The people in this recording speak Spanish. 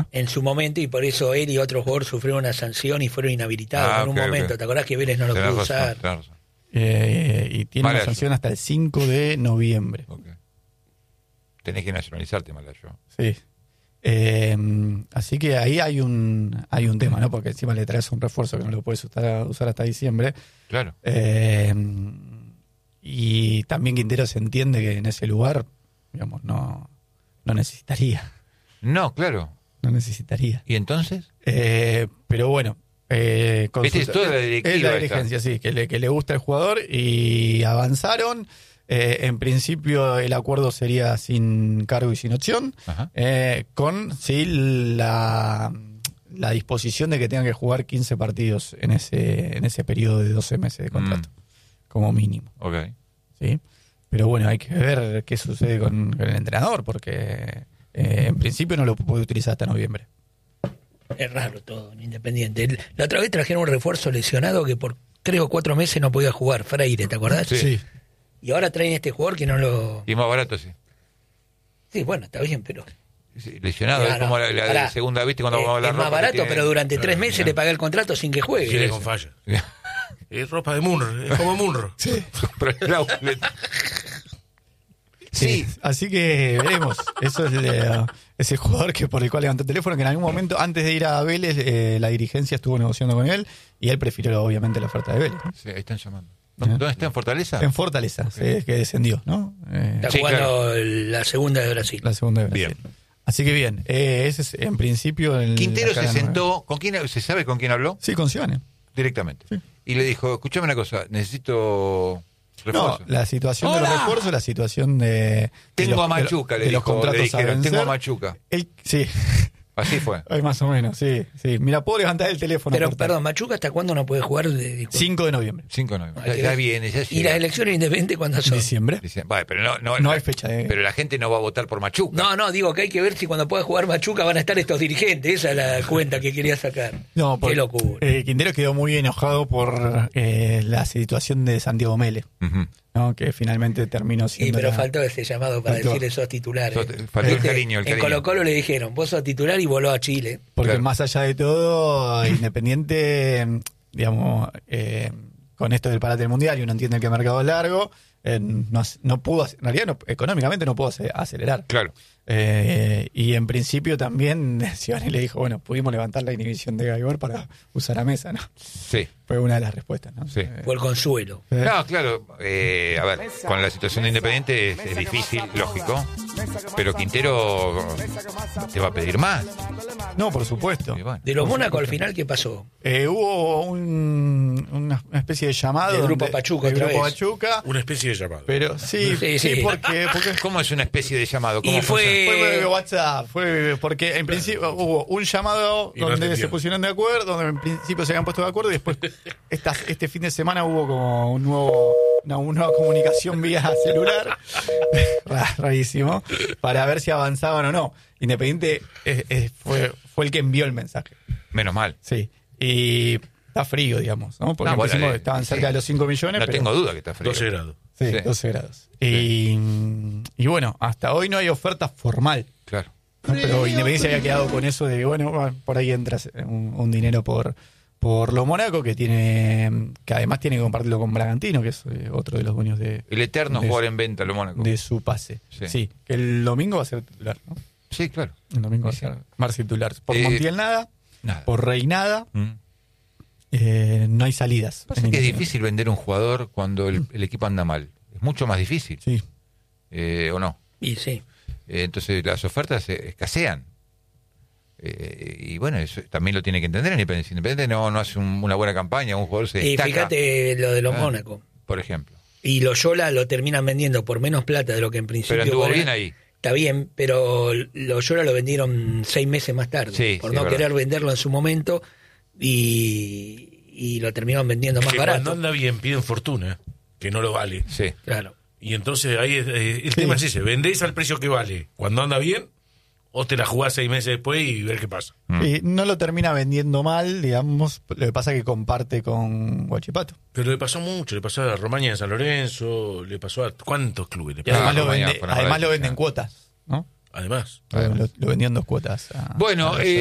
en su momento, y por eso él y otro jugador sufrieron una sanción y fueron inhabilitados en un momento. ¿Te acordás que Vélez no lo pudo usar? Y tiene una sanción hasta el 5 de noviembre. Okay. Tenés que nacionalizarte, Malayo. Sí. Así que ahí hay un tema, ¿no? Porque encima le traes un refuerzo que no lo puedes usar hasta diciembre. Claro. Y también Quintero se entiende que en ese lugar, digamos, no necesitaría. No, claro. No necesitaría. ¿Y entonces? Pero bueno. Es toda la directiva. Es la dirigencia, sí, que le gusta el jugador y avanzaron. En principio el acuerdo sería sin cargo y sin opción, con la disposición de que tengan que jugar 15 partidos en ese periodo de 12 meses de contrato, como mínimo. Okay. ¿Sí? Pero bueno, hay que ver qué sucede con el entrenador, porque en principio no lo puede utilizar hasta noviembre. Es raro todo en Independiente. La otra vez trajeron un refuerzo lesionado que por 3 o 4 meses no podía jugar, Freire, ¿te acordás? Sí. Y ahora traen este jugador que no lo... Y más barato, sí. Sí, bueno, está bien, pero... Sí, lesionado, es como la segunda, ¿viste? Cuando vamos a hablar es más barato, pero durante 3 meses le pagué el contrato sin que juegue. Sí, con falla. Es ropa de Munro, es como Munro. Sí. Pero el outlet. Sí, así que veremos. Eso es ese jugador por el cual levantó el teléfono, que en algún momento, antes de ir a Vélez, la dirigencia estuvo negociando con él y él prefirió, obviamente, la oferta de Vélez, ¿no? Sí, ahí están llamando. ¿Dónde está? ¿En Fortaleza? En Fortaleza, okay. Sí, que descendió, ¿no? Está jugando la segunda de Brasil. La segunda de Brasil. Bien. Así que bien, ese es en principio... Quintero se sentó, ¿con quién? ¿Se sabe con quién habló? Sí, con Sione. Directamente. Sí. Y le dijo, escúchame una cosa, necesito refuerzo. No, la situación de los refuerzos, la situación de... Tengo a Machuca, le dijeron, tengo a Machuca. Sí. Así fue. Ay, más o menos, sí. Mira, puedo levantar el teléfono. Pero, perdón, Machuca, ¿hasta cuándo no puede jugar? 5 de noviembre. 5 de noviembre. Ya viene, ya ¿Y las elecciones independientes cuándo son? Diciembre. Vale, pero no hay fecha. Pero la gente no va a votar por Machuca. No, digo que hay que ver si cuando pueda jugar Machuca van a estar estos dirigentes. Esa es la cuenta que quería sacar. No, qué locura. Quintero quedó muy enojado por la situación de Santiago Mele. Uh-huh. ¿No? Que finalmente terminó siendo... Sí, pero faltó ese llamado para decirle sos titulares. Faltó el cariño. En Colo-Colo le dijeron, vos sos titular y voló a Chile. Porque más allá de todo, Independiente, digamos, con esto del parate del Mundial, y uno entiende que el mercado es largo, no pudo, en realidad económicamente no pudo acelerar. Claro. Y en principio también Sione le dijo, bueno, pudimos levantar la inhibición de Gaibor para usar a Mesa, ¿no? Sí. Fue una de las respuestas, ¿no? Sí. Fue el consuelo. No, claro, a ver, con la situación de Independiente es difícil, lógico, pero Quintero te va a pedir más. No, por supuesto. De los Mónaco al final, ¿qué pasó? Hubo una especie de llamado. El Grupo Pachuca otra vez. Pachuca. Una especie de llamado. Pero sí, porque ¿Cómo es una especie de llamado? Y fue WhatsApp, porque en principio hubo un llamado donde se pusieron de acuerdo, donde en principio se habían puesto de acuerdo, y después este fin de semana hubo como una nueva comunicación vía celular, rarísimo, para ver si avanzaban o no. Independiente fue el que envió el mensaje. Menos mal. Sí, y está frío, digamos, ¿no? Porque estaban cerca de los 5 millones. No tengo duda que está frío. 12 grados. Sí, 12 grados. Y bueno, hasta hoy no hay oferta formal. Claro. ¿No? Pero Independiente había quedado con eso de, bueno, por ahí entras un dinero por los Mónaco, que además tiene que compartirlo con Bragantino, que es otro de los dueños de... El eterno jugador en venta, los Mónaco. De su pase. Sí, que el domingo va a ser titular, ¿no? Sí, claro. El domingo va a ser más titular. Por Montiel nada. Por Rey nada. No hay salidas. Pasa que es difícil vender un jugador cuando el equipo anda mal. Es mucho más difícil. Sí. ¿O no? Y sí. Entonces las ofertas escasean. Y bueno, eso también lo tiene que entender Independiente. Si Independiente no hace una buena campaña, un jugador se destaca. Y fíjate lo de los Mónaco. Por ejemplo. Y los Yola lo terminan vendiendo por menos plata de lo que en principio... Pero anduvo bien ahí. Está bien, pero los Yola lo vendieron 6 meses más tarde. Por no querer venderlo en su momento, y lo terminaron vendiendo más barato. Cuando anda bien piden fortuna, que no lo vale. Sí. Claro. Y entonces ahí el tema es ese, vendés al precio que vale cuando anda bien, o te la jugás 6 meses después y ver qué pasa. Y no lo termina vendiendo mal, digamos. Lo que pasa es que comparte con Huachipato. Pero le pasó mucho, le pasó a Romaña de San Lorenzo, le pasó a cuántos clubes le pasó. Además lo vende en cuotas, ¿no? Además. Lo vendió en 2 cuotas. Bueno,